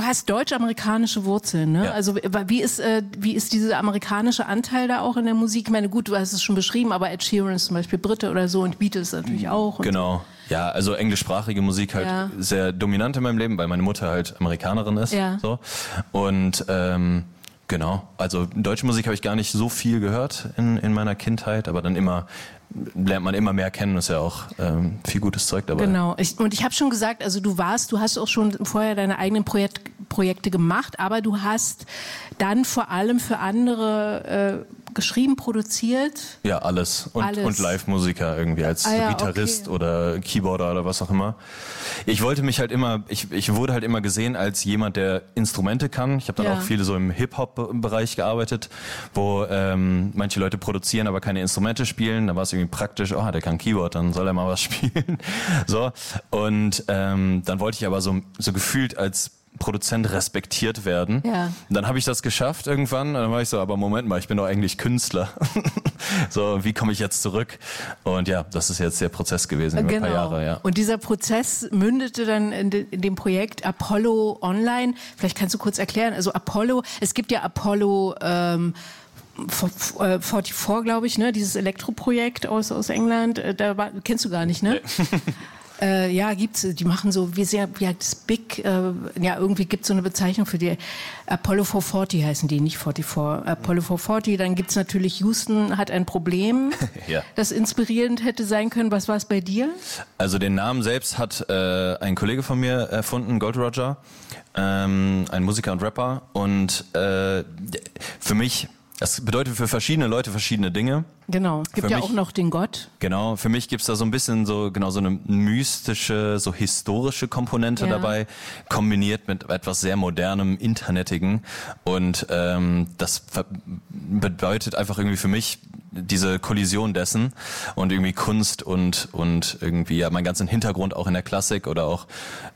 hast deutsch-amerikanische Wurzeln, ne? Ja. Also wie ist dieser amerikanische Anteil da auch in der Musik? Ich meine, gut, du hast es schon beschrieben, aber Ed Sheeran ist zum Beispiel Brite oder so und Beatles natürlich auch. Genau. Ja, also englischsprachige Musik halt sehr dominant in meinem Leben, weil meine Mutter halt Amerikanerin ist. Ja. So. Und genau, also deutsche Musik habe ich gar nicht so viel gehört in meiner Kindheit, aber dann lernt man immer mehr kennen, ist ja auch viel gutes Zeug dabei. Genau. Und ich habe schon gesagt, also du hast auch schon vorher deine eigenen Projekte gemacht, aber du hast dann vor allem für andere geschrieben, produziert? Ja, alles. Und Live-Musiker irgendwie als Gitarrist oder Keyboarder oder was auch immer. Ich wollte mich halt ich wurde halt immer gesehen als jemand, der Instrumente kann. Ich habe dann auch viel so im Hip-Hop-Bereich gearbeitet, wo manche Leute produzieren, aber keine Instrumente spielen. Da war es irgendwie praktisch, der kann Keyboard, dann soll er mal was spielen. So. Und dann wollte ich aber so gefühlt als Produzent respektiert werden. Ja. Und dann habe ich das geschafft irgendwann. Und dann war ich so, aber Moment mal, ich bin doch eigentlich Künstler. So, wie komme ich jetzt zurück? Und ja, das ist jetzt der Prozess gewesen über ein paar Jahre. Ja. Und dieser Prozess mündete dann in dem Projekt Apollo Online. Vielleicht kannst du kurz erklären. Also Apollo, es gibt ja Apollo 44, glaube ich, ne? Dieses Elektroprojekt aus England. Kennst du gar nicht, ne? Nee. Gibt's, die machen so, wie das Big, irgendwie gibt's so eine Bezeichnung für die, Apollo 440 heißen die, nicht 44, Apollo 440, dann gibt's natürlich, Houston hat ein Problem, das inspirierend hätte sein können. Was war es bei dir? Also den Namen selbst hat ein Kollege von mir erfunden, Gold Roger, ein Musiker und Rapper, und für mich, das bedeutet für verschiedene Leute verschiedene Dinge. Genau, es gibt ja auch noch den Gott. Genau, für mich gibt's da so ein bisschen so eine mystische, so historische Komponente dabei, kombiniert mit etwas sehr modernem, internetigen. Und das bedeutet einfach irgendwie für mich diese Kollision dessen und irgendwie Kunst und irgendwie meinen ganzen Hintergrund auch in der Klassik oder auch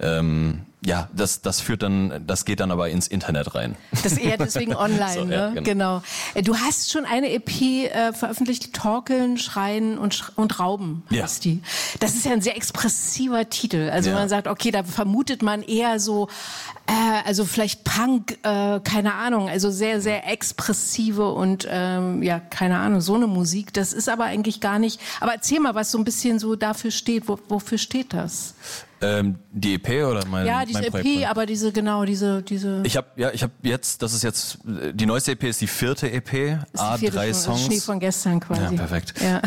das geht dann aber ins Internet rein. Das eher deswegen online, so, ne? Ja, genau. Du hast schon eine EP veröffentlicht, Torkeln, Schreien und Rauben heißt die. Das ist ja ein sehr expressiver Titel. Also man sagt, okay, da vermutet man eher so, also vielleicht Punk, keine Ahnung, also sehr, sehr expressive und keine Ahnung, so eine Musik. Das ist aber eigentlich gar nicht. Aber erzähl mal, was so ein bisschen so dafür steht. Wofür steht das? Die EP oder mein diese mein EP, aber diese. Ich habe jetzt, das ist jetzt, die neueste EP ist die 4. EP, A3 Songs. Schnee von gestern quasi. Ja, perfekt. Ja.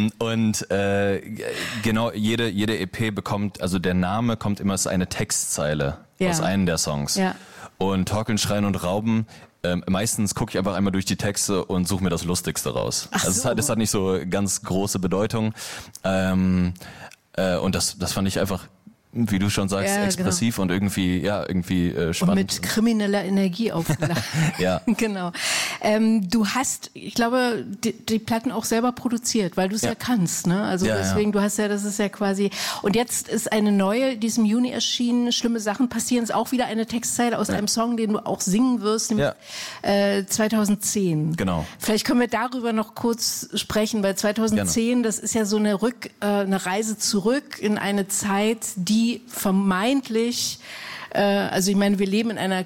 Genau, jede EP bekommt, also der Name kommt immer als eine Textzeile aus einem der Songs. Ja. Und Torkeln, Schreien und Rauben, meistens gucke ich einfach einmal durch die Texte und suche mir das Lustigste raus. Das hat nicht so ganz große Bedeutung. Und das fand ich einfach, wie du schon sagst, expressiv und irgendwie spannend. Und mit krimineller Energie aufgeladen. Ja. Genau. Du hast, ich glaube, die Platten auch selber produziert, weil du es ja kannst, ne? Also deswegen, du hast das ist ja quasi, und jetzt ist eine neue, diesem Juni erschienen, Schlimme Sachen passieren, ist auch wieder eine Textzeile aus einem Song, den du auch singen wirst, nämlich 2010. Genau. Vielleicht können wir darüber noch kurz sprechen, weil 2010, das ist ja so eine Reise zurück in eine Zeit, die vermeintlich, also ich meine, wir leben in einer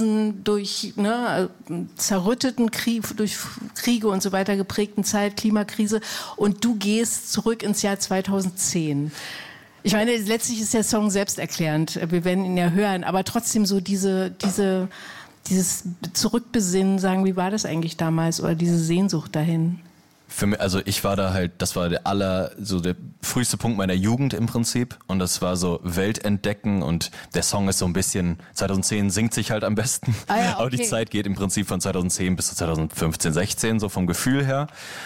zerrütteten durch Kriege und so weiter geprägten Zeit, Klimakrise, und du gehst zurück ins Jahr 2010. Ich meine, letztlich ist der Song selbsterklärend, wir werden ihn ja hören, aber trotzdem so dieses Zurückbesinnen, sagen, wie war das eigentlich damals, oder diese Sehnsucht dahin? Für mich, also ich war da halt, das war der früheste Punkt meiner Jugend im Prinzip, und das war so Welt entdecken, und der Song ist so ein bisschen, 2010 singt sich halt am besten, aber die Zeit geht im Prinzip von 2010 bis zu 2015, 16, so vom Gefühl her,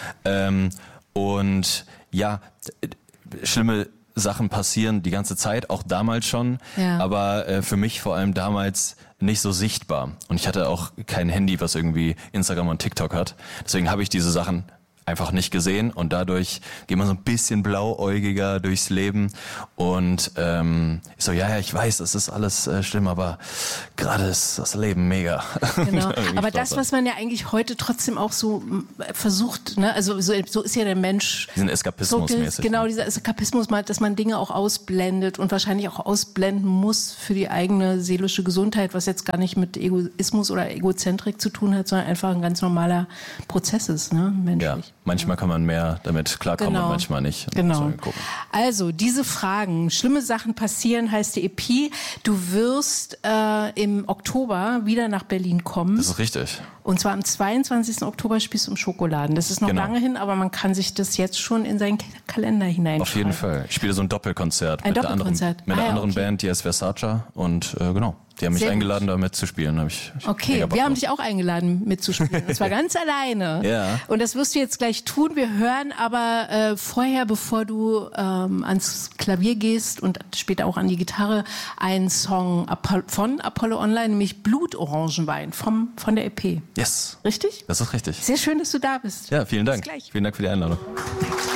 und ja, schlimme Sachen passieren die ganze Zeit, auch damals schon, aber für mich vor allem damals nicht so sichtbar, und ich hatte auch kein Handy, was irgendwie Instagram und TikTok hat, deswegen habe ich diese Sachen einfach nicht gesehen und dadurch geht man so ein bisschen blauäugiger durchs Leben und ich so, ja, ich weiß, das ist alles schlimm, aber gerade ist das Leben mega. Genau, aber das, was man ja eigentlich heute trotzdem auch so versucht, ne, also so ist ja der Mensch. Diesen Eskapismus mäßig. Genau, dieser Eskapismus, dass man Dinge auch ausblendet und wahrscheinlich auch ausblenden muss für die eigene seelische Gesundheit, was jetzt gar nicht mit Egoismus oder Egozentrik zu tun hat, sondern einfach ein ganz normaler Prozess ist, ne, menschlich. Ja, manchmal kann man mehr damit klarkommen und manchmal nicht. Genau. Also, diese Fragen, schlimme Sachen passieren, heißt die EP. Du wirst im Oktober wieder nach Berlin kommen. Das ist richtig. Und zwar am 22. Oktober spielst du im Schokoladen. Das ist noch lange hin, aber man kann sich das jetzt schon in seinen Kalender hineinschreiben. Auf jeden Fall. Ich spiele so ein Doppelkonzert mit einer anderen Band, die heißt Versace. Und genau, die haben mich eingeladen, da mitzuspielen. Okay, wir haben dich auch eingeladen mitzuspielen. Und zwar ganz alleine. Ja. Und das wirst du jetzt gleich tun. Wir hören aber vorher, bevor du ans Klavier gehst und später auch an die Gitarre, einen Song von Apollo Online, nämlich Blutorangenwein von der EP. Yes. Richtig? Das ist richtig. Sehr schön, dass du da bist. Ja, vielen Dank. Vielen Dank für die Einladung.